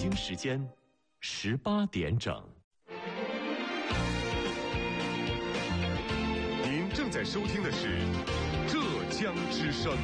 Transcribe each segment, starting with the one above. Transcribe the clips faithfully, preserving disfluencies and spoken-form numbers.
京时间十八点整。 您正在收听的是浙江之声。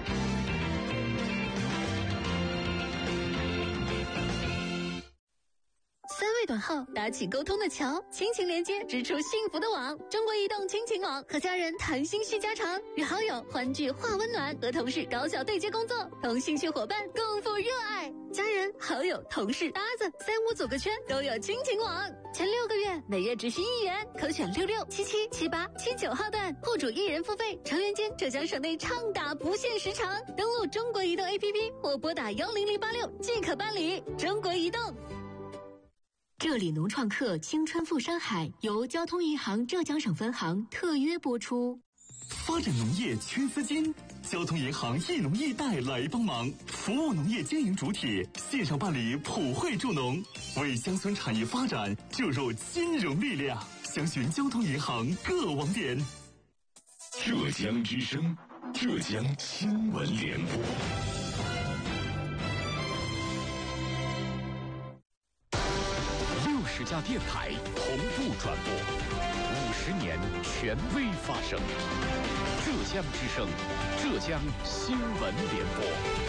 三位短号搭起沟通的桥，亲情连接织出幸福的网。中国移动亲情网，和家人谈心叙家常，与好友欢聚话温暖，和同事高效对接工作，同兴趣伙伴共赴热爱。家人、好友、同事、搭子，三五组个圈都有亲情网。前六个月每月只需一元，可选六六、七七、七八、七九号段，户主一人付费，成员间浙江省内畅打不限时长。登录中国移动 A P P 或拨打幺零零八六即可办理。中国移动。这里农创客青春赴山海由交通银行浙江省分行特约播出。 发展农业缺资金，交通银行一农一贷来帮忙，服务农业经营主体，线上办理普惠助农，为乡村产业发展注入金融力量。详询交通银行各网点。 浙江之声，浙江新闻联播。 十家电台同步转播，五十年权威发声。浙江之声，浙江新闻联播。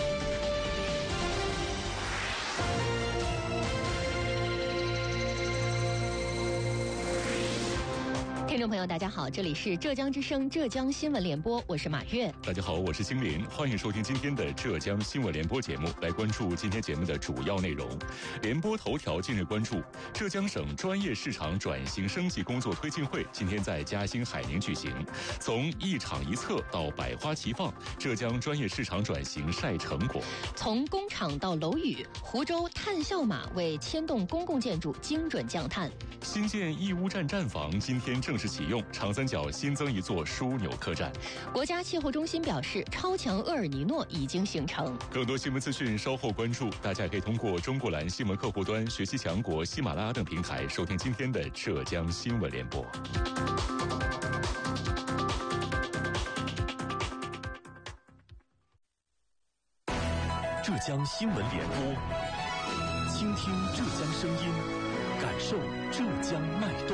听众朋友大家好，这里是浙江之声浙江新闻联播，我是马月。 大家好，我是金林，欢迎收听今天的浙江新闻联播节目，来关注今天节目的主要内容。联播头条近日关注，浙江省专业市场转型升级工作推进会今天在嘉兴海宁举行，从一厂一策到百花齐放，浙江专业市场转型晒成果。 从工厂到楼宇，湖州碳效码为牵动公共建筑精准降碳。 新建义乌站站房今天正式启用，长三角新增一座枢纽客站。 国家气候中心表示，超强厄尔尼诺已经形成。 更多新闻资讯稍后关注，大家可以通过中国蓝新闻客户端、学习强国、喜马拉雅等平台收听今天的浙江新闻联播。 浙江新闻联播，倾听浙江声音，感受浙江脉动。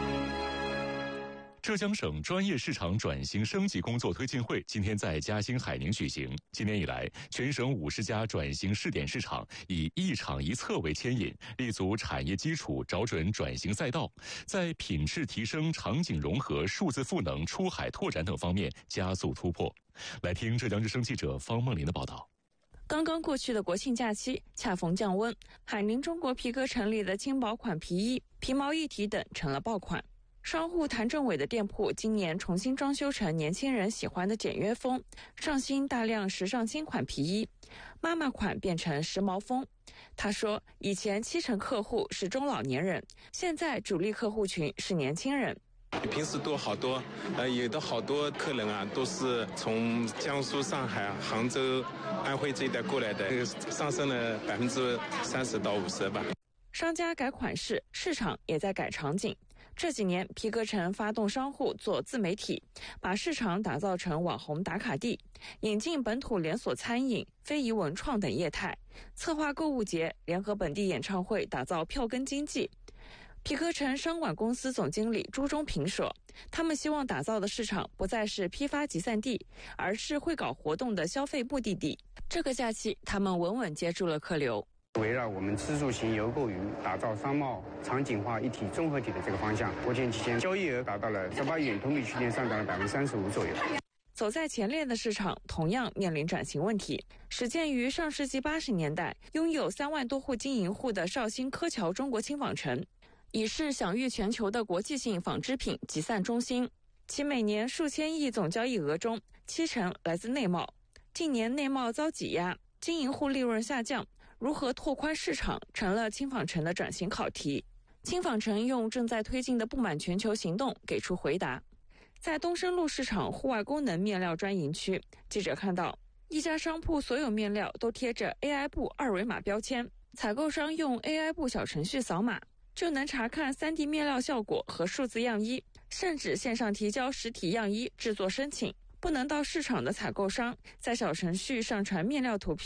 浙江省专业市场转型升级工作推进会今天在嘉兴海宁举行。今年以来，全省五十家转型试点市场以一厂一策为牵引，立足产业基础，找准转型赛道，在品质提升、场景融合、数字赋能、出海拓展等方面加速突破。来听浙江之声记者方梦玲的报道。 刚刚过去的国庆假期恰逢降温，海宁中国皮革城里的轻薄款皮衣、皮毛一体等成了爆款。商户谭政伟的店铺今年重新装修成年轻人喜欢的简约风，上新大量时尚新款皮衣，妈妈款变成时髦风。他说，以前七成客户是中老年人，现在主力客户群是年轻人。 平时多好多，呃，有的好多客人啊，都是从江苏、上海、杭州、安徽这一带过来的，上升了百分之三十到五十吧。 商家改款式，市场也在改场景。这几年，皮革城发动商户做自媒体，把市场打造成网红打卡地，引进本土连锁餐饮、非遗文创等业态，策划购物节，联合本地演唱会，打造票根经济。皮革城商管公司总经理朱忠平说，他们希望打造的市场不再是批发集散地，而是会搞活动的消费目的地。这个假期，他们稳稳接住了客流。 围绕我们自助型游购云打造商贸场景化一体综合体的这个方向，国庆期间交易额达到了十八亿元，同比去年上涨了百分之三十五左右。 走在前列的市场同样面临转型问题。始建于上世纪八十年代，拥有三万多户经营户的绍兴柯桥中国轻纺城，已是享誉全球的国际性纺织品集散中心。其每年数千亿总交易额中，七成来自内贸。近年内贸遭挤压，经营户利润下降，如何拓宽市场成了轻纺城的转型考题。轻纺城用正在推进的布满全球行动给出回答。在东升路市场户外功能面料专营区，记者看到一家商铺所有面料都贴着 A I 布二维码标签，采购商用 A I 布小程序扫码就能查看 三 D 面料效果和数字样衣，甚至线上提交实体样衣制作申请。不能到市场的采购商在小程序上传面料图片，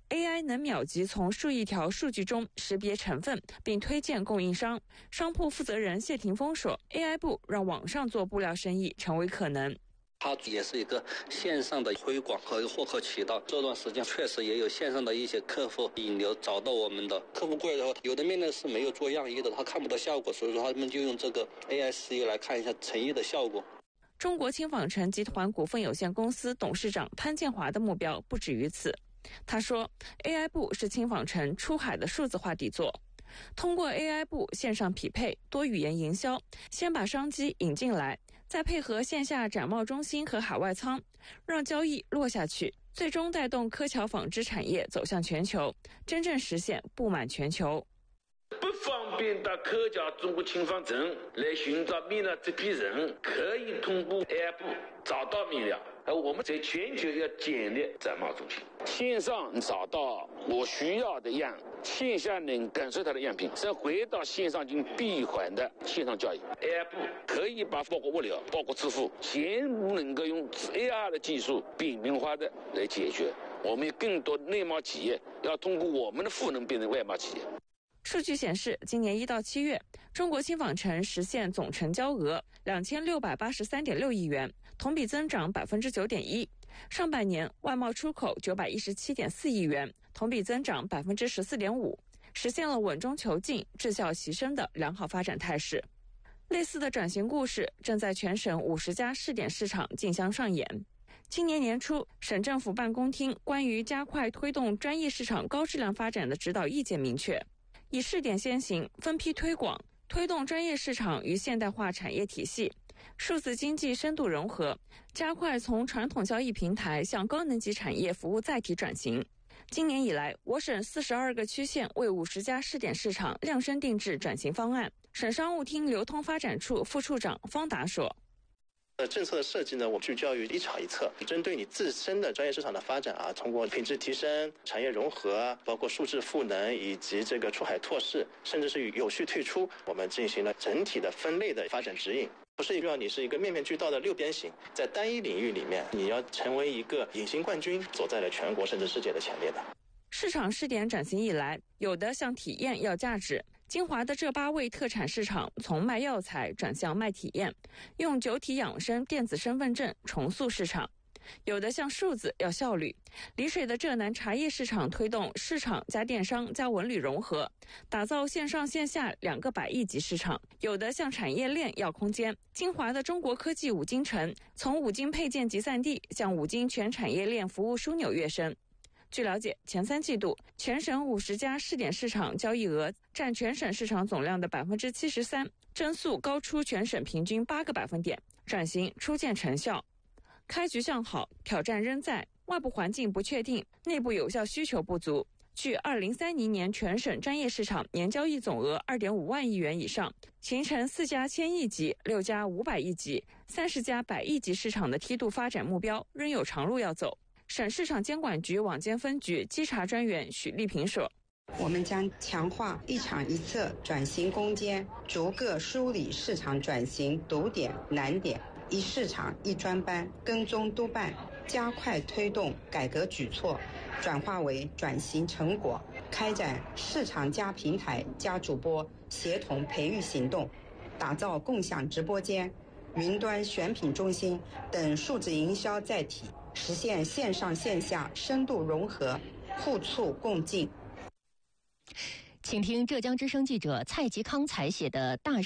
A I 能秒级从数亿条数据中识别成分，并推荐供应商。商铺负责人谢霆锋说 ：“A I 部让网上做布料生意成为可能。” 它也是一个线上的推广和获客渠道。这段时间确实也有线上的一些客户引流找到我们的客户过来之后，有的面呢是没有做样衣的，他看不到效果，所以说他们就用这个 A I 示意来看一下成衣的效果。 中国轻纺城集团股份有限公司董事长潘建华的目标不止于此。他说 ：“A I 部是轻纺城出海的数字化底座。”通过 A I 部线上匹配、多语言营销，先把商机引进来，再配合线下展贸中心和海外仓，让交易落下去，最终带动科桥纺织产业走向全球，真正实现布满全球。 不方便到科桥中国轻纺城来寻找面料这批人，可以通过 A I 部找到面料。而我们在全球要建立展贸中心，线上找到我需要的样，线下能感受它的样品，再回到线上进行闭环的线上交易。A I 部可以把包括物流、包括支付，全部能够用 A R 的技术扁平化的来解决。我们有更多内贸企业要通过我们的赋能变成外贸企业。 数据显示，今年一到七月，中国轻纺城实现总成交额两千六百八十三点六亿元，同比增长百分之九点一。上半年外贸出口九百一十七点四亿元，同比增长百分之十四点五，实现了稳中求进、质效齐升的良好发展态势。类似的转型故事正在全省五十家试点市场竞相上演。今年年初，省政府办公厅关于加快推动专业市场高质量发展的指导意见明确，以试点先行，分批推广，推动专业市场与现代化产业体系、数字经济深度融合，加快从传统交易平台向高能级产业服务载体转型。今年以来，我省四十二个区县为五十家试点市场量身定制转型方案。省商务厅流通发展处副处长方达说。 呃，政策的设计呢，我聚焦于一场一策，针对你自身的专业市场的发展啊，通过品质提升、产业融合，包括数字赋能以及这个出海拓市，甚至是有序退出，我们进行了整体的分类的发展指引。不是让你是一个面面俱到的六边形，在单一领域里面，你要成为一个隐形冠军，走在了全国甚至世界的前列的。 市场试点转型以来，有的像体验要价值。金华的这八位特产市场从卖药材转向卖体验，用九体养生电子身份证重塑市场；有的像数字要效率，丽水的浙南茶叶市场推动市场加电商加文旅融合，打造线上线下两个百亿级市场；有的像产业链要空间，金华的中国科技五金城从五金配件集散地向五金全产业链服务枢纽跃升。据了解，前三季度全省五十家试点市场交易额占全省市场总量的百分之七十三，增速高出全省平均八个百分点，转型初见成效。开局向好，挑战仍在，外部环境不确定，内部有效需求不足。据二零三零年全省专业市场年交易总额二点五万亿元以上，形成四家千亿级、六家五百亿级、三十家百亿级市场的梯度发展目标，仍有长路要走。省市场监管局网监分局稽查专员许丽萍说：“ 我们将强化一场一策转型攻坚，逐个梳理市场转型堵点难点，一市场一专班跟踪督办，加快推动改革举措，转化为转型成果，开展市场加平台加主播协同培育行动，打造共享直播间、云端选品中心等数字营销载体。”实现线上线下深度融合，互促共进。 请听浙江之声记者蔡吉康采写的大